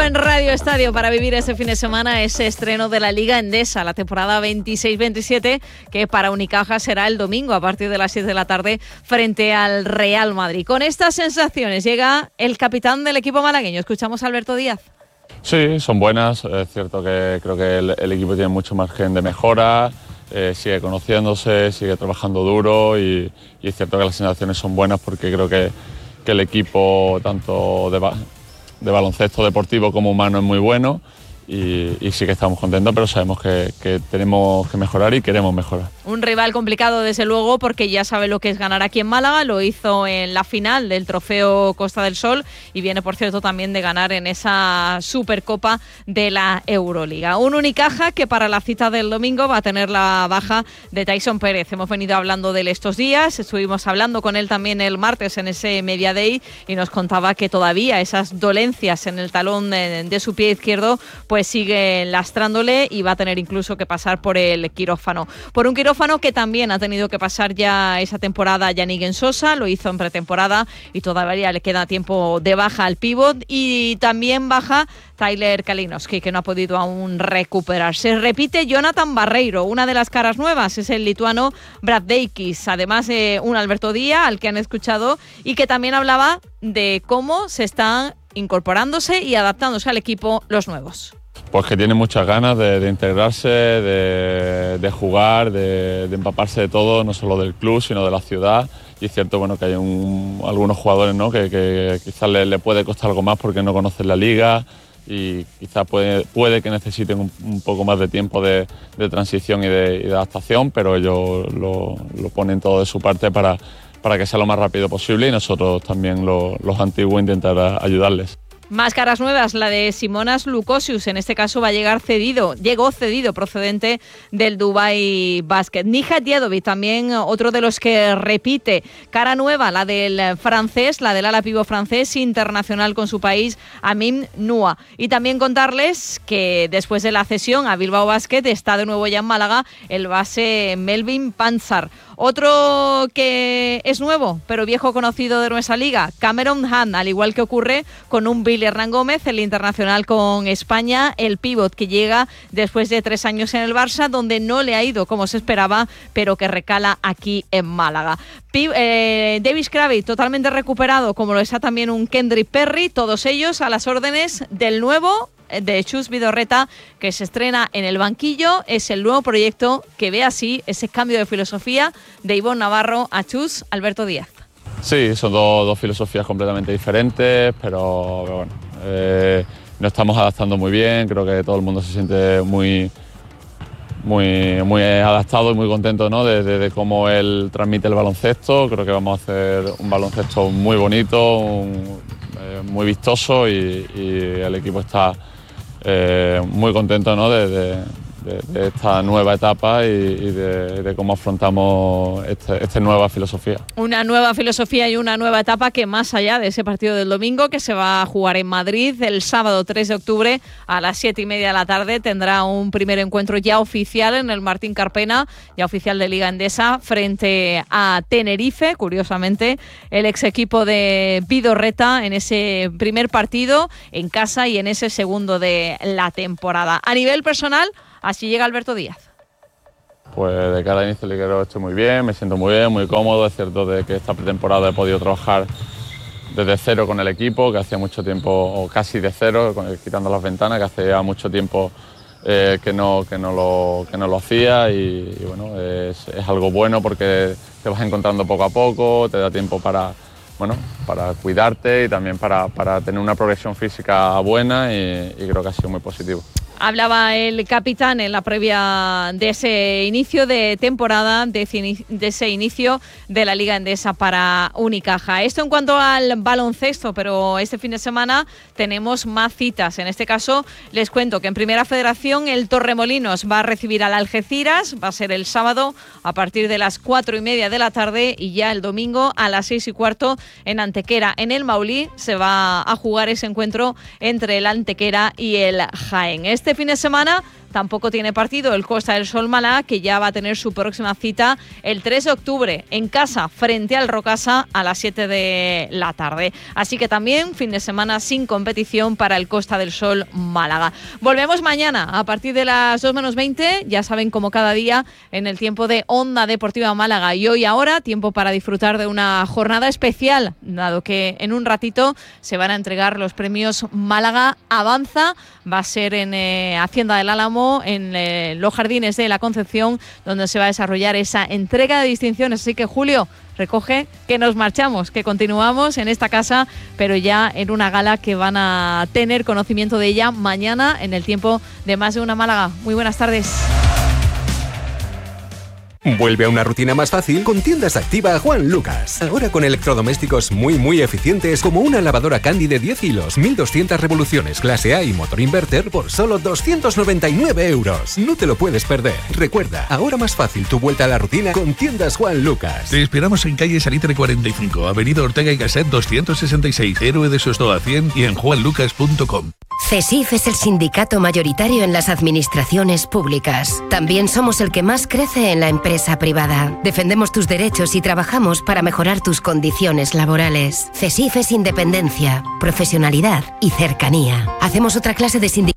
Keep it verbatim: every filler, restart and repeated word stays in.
en Radio Estadio para vivir este fin de semana ese estreno de la Liga Endesa, la temporada veintiséis veintisiete, que para Unicaja será el domingo a partir de las siete de la tarde frente al Real Madrid. Con estas sensaciones llega el capitán del equipo malagueño. Escuchamos a Alberto Díaz. Sí, son buenas. Es cierto que creo que el, el equipo tiene mucho margen de mejora, eh, sigue conociéndose, sigue trabajando duro y, y es cierto que las sensaciones son buenas porque creo que, que el equipo tanto de, de baloncesto deportivo como humano es muy bueno. Y, y sí que estamos contentos, pero sabemos que, que tenemos que mejorar y queremos mejorar. Un rival complicado, desde luego, porque ya sabe lo que es ganar aquí en Málaga. Lo hizo en la final del Trofeo Costa del Sol y viene, por cierto, también de ganar en esa Supercopa de la Euroliga. Un Unicaja que para la cita del domingo va a tener la baja de Tyson Pérez. Hemos venido hablando de él estos días, estuvimos hablando con él también el martes en ese Media Day y nos contaba que todavía esas dolencias en el talón de, de su pie izquierdo pues sigue lastrándole y va a tener incluso que pasar por el quirófano. Por un quirófano que también ha tenido que pasar ya esa temporada Yannick Sosa, lo hizo en pretemporada y todavía le queda tiempo de baja al pívot, y también baja Tyler Kalinowski, que no ha podido aún recuperarse. Repite Jonathan Barreiro, una de las caras nuevas, es el lituano Brad Deikis, además de un Alberto Díaz al que han escuchado y que también hablaba de cómo se están incorporándose y adaptándose al equipo los nuevos. Pues que tiene muchas ganas de, de integrarse, de, de jugar, de, de empaparse de todo, no solo del club, sino de la ciudad. Y es cierto, bueno, que hay un, algunos jugadores, ¿no?, que, que quizás le, le puede costar algo más porque no conocen la liga y quizás puede, puede que necesiten un, un poco más de tiempo de, de transición y de, y de adaptación, pero ellos lo, lo ponen todo de su parte para, para que sea lo más rápido posible y nosotros también, lo, los antiguos, intentar ayudarles. Más caras nuevas, la de Simonas Lukosius, en este caso va a llegar cedido, llegó cedido procedente del Dubai Basket. Nihat Djedovic, también otro de los que repite. Cara nueva, la del francés, la del ala pívot francés, internacional con su país, Amin Noua. Y también contarles que después de la cesión a Bilbao Basket está de nuevo ya en Málaga el base Melvin Panzar. Otro que es nuevo, pero viejo conocido de nuestra liga, Cameron Hunt, al igual que ocurre con un Billy Hernán Gómez, el internacional con España, el pívot que llega después de tres años en el Barça, donde no le ha ido como se esperaba, pero que recala aquí en Málaga. P- eh, Davis Kravitz, totalmente recuperado, como lo está también un Kendrick Perry, todos ellos a las órdenes del nuevo de Chus Vidorreta, que se estrena en el banquillo. Es el nuevo proyecto que ve así ese cambio de filosofía de Ivonne Navarro a Chus Alberto Díaz. Sí, son dos, dos filosofías completamente diferentes, pero bueno, eh, nos estamos adaptando muy bien. Creo que todo el mundo se siente muy, muy, muy adaptado y muy contento, ¿no?, de, de, de cómo él transmite el baloncesto. Creo que vamos a hacer un baloncesto muy bonito, un, eh, muy vistoso y, y el equipo está Eh, muy contento, ¿no?, de, de, de, de esta nueva etapa y, y de, de cómo afrontamos este, esta nueva filosofía. Una nueva filosofía y una nueva etapa que, más allá de ese partido del domingo que se va a jugar en Madrid el sábado tres de octubre a las siete y media de la tarde, tendrá un primer encuentro ya oficial en el Martín Carpena, ya oficial de Liga Endesa, frente a Tenerife. Curiosamente, el ex equipo de Vidorreta en ese primer partido en casa y en ese segundo de la temporada. A nivel personal, así llega Alberto Díaz. Pues de cara al inicio liguero estoy muy bien, me siento muy bien, muy cómodo. Es cierto de que esta pretemporada he podido trabajar desde cero con el equipo, que hacía mucho tiempo, o casi de cero, quitando las ventanas, que hacía mucho tiempo eh, que, no, que, no lo, que no lo hacía y, y bueno, es, es algo bueno porque te vas encontrando poco a poco, te da tiempo para, bueno, para cuidarte y también para, para tener una progresión física buena y, y creo que ha sido muy positivo. Hablaba el capitán en la previa de ese inicio de temporada, de ese inicio de la Liga Endesa para Unicaja. Esto en cuanto al baloncesto, pero este fin de semana tenemos más citas. En este caso, les cuento que en Primera Federación el Torremolinos va a recibir al Algeciras, va a ser el sábado a partir de las cuatro y media de la tarde y ya el domingo a las seis y cuarto en Antequera. En el Maulí se va a jugar ese encuentro entre el Antequera y el Jaén. Este fin de semana tampoco tiene partido el Costa del Sol Málaga, que ya va a tener su próxima cita el tres de octubre en casa frente al Rocasa a las siete de la tarde. Así que también fin de semana sin competición para el Costa del Sol Málaga. Volvemos mañana a partir de las dos menos veinte, ya saben, como cada día en el tiempo de Onda Deportiva Málaga, y hoy ahora tiempo para disfrutar de una jornada especial, dado que en un ratito se van a entregar los premios Málaga Avanza. Va a ser en eh, Hacienda del Álamo, en eh, los Jardines de la Concepción, donde se va a desarrollar esa entrega de distinciones. Así que, Julio, recoge que nos marchamos, que continuamos en esta casa, pero ya en una gala que van a tener conocimiento de ella mañana en el tiempo de Más de una Málaga. Muy buenas tardes. Vuelve a una rutina más fácil con Tiendas Activa Juan Lucas. Ahora con electrodomésticos muy muy eficientes como una lavadora Candy de diez hilos, mil doscientas revoluciones clase A y motor inverter por solo doscientos noventa y nueve euros. No te lo puedes perder. Recuerda, ahora más fácil tu vuelta a la rutina con Tiendas Juan Lucas. Te esperamos en calle Salitre cuarenta y cinco, avenida Ortega y Gasset doscientos sesenta y seis, Héroe de Sostoa cien y en juan lucas punto com. CESIF es el sindicato mayoritario en las administraciones públicas. También somos el que más crece en la empresa privada. Defendemos tus derechos y trabajamos para mejorar tus condiciones laborales. CESIF es independencia, profesionalidad y cercanía. Hacemos otra clase de sindicato